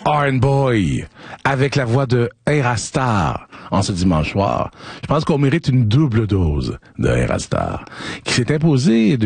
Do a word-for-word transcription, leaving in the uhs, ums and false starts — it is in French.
R and Boy, avec la voix de Erastar en ce dimanche soir. Je pense qu'on mérite une double dose de Erastar, qui s'est imposé